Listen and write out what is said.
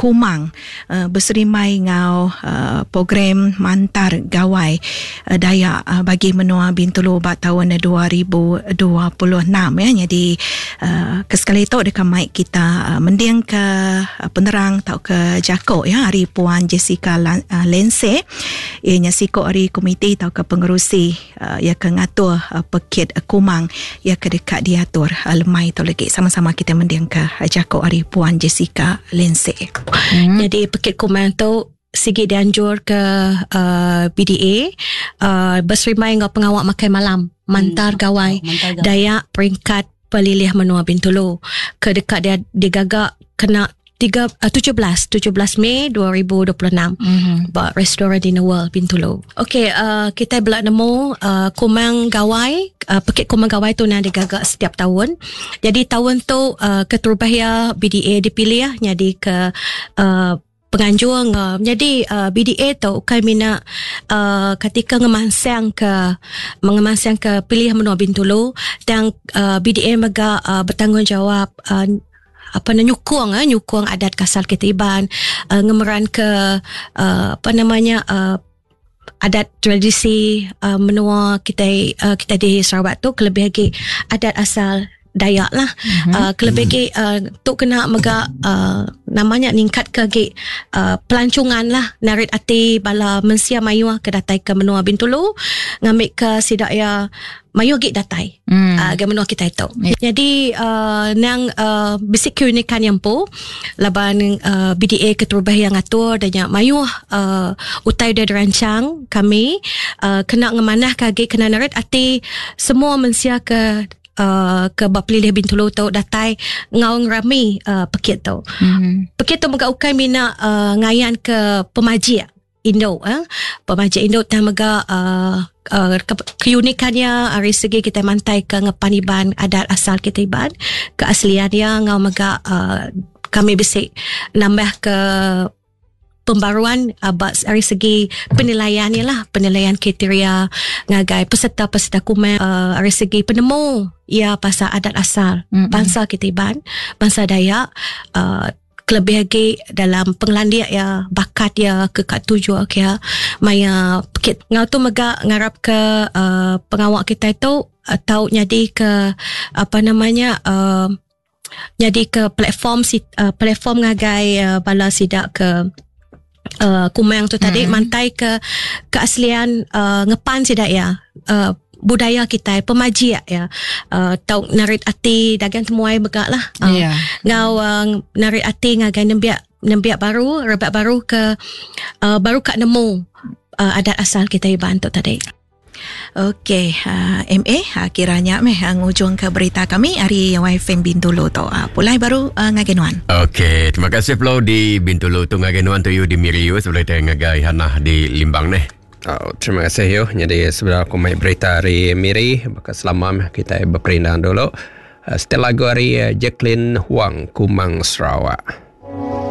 Kumang berserimai ngau program mantar gawai Dayak bagi menua Bintulu bat tahun 2026 ya. Jadi kesekali itu dekat mic kita mendiang ke penerang atau ke Jakok ya hari Puan Jessica Lense. Ianya sikok hari komiti atau ke pengerusi ya ke ngatur pekit Kumang ya ke dekat diatur lemai tu lagi. Sama-sama kita mendiang ke Jakok hari Puan Jessica Lense. Jadi pekit Kumang tu sikit dianjur ke BDA berserimai dengan pengawal makan malam mantar gawai Dayak peringkat pelilih menua Bintulu ke dekat dia digagak kena 17 Mei 2026 buat restoran in the world Bintulu. Okey, kita belak nemu Kumang gawai, pekit Kumang gawai tu nak digagak setiap tahun. Jadi tahun tu keturubahaya BDA dipilih jadi ke penganjur. Jadi BDA tu kami nak ketika ngemansang ke pilihan menua Bintulu dan BDA mega bertanggungjawab nyukung adat kasal Ketiban, ngemeran ke adat tradisi menua kita di Sarawak tu kelebih lagi adat asal Dayak lah. Kelebih lagi tu kena mega namanya ningkat ke pelancongan lah narit ati bala mensia mayuah ke datai ke menua Bintulu ngambil ke sidaya mayu git datai ke menua kita itu. Jadi nang bisik keunikan yang po laban BDA keturubah yang atur dan mayu utai dia dirancang kami kena ngemanah kage kena narit ati semua mensia ke bapilih Bintulu tu datai ngawang rami pekit tu. Pekit tu mega ukai mina ngayan ke pemaji Indo pemaji Indo tak mega keunikannya dari segi kita mantai ke ngepaniban adat asal kita iban keasliannya ngau mega kami bisik nambah ke pembaruan dari segi penilaiannya lah, penilaian kriteria ngagai peserta-peserta Kumang dari segi penemu ya pasal adat asal bangsa kita iban, bangsa Dayak, kelebih lagi dalam pengelandiak ya bakat ya ke kat tujuh ya maya pekit ngau tu mega ngarap ke pengawal kita itu atau nyadi ke nyadi ke platform ngagai bala sidak ke Kumang tu tadi mantai ke keaslian ngepan sidak ya budaya kita pemaji ya tau narit ati dagang temuai begak lah ngau narit ati ngagai nembiak baru rebat baru ke baru kat nemu adat asal kita iban tu tadi. Okey, MA kiranya ngujung ke berita kami hari YFM Bintulu tu pulai baru ngagenuan. Okey, terima kasih Flo di Bintulu tu ngagenuan tu you di Miriu sebelah ngagai hanah di Limbang ni. Terima kasih yo. Jadi sebenarnya aku mai berita hari Miri, maka selama kita berperindah dulu. Setelah lagu hari Jacqueline Huang Kumang Sarawak.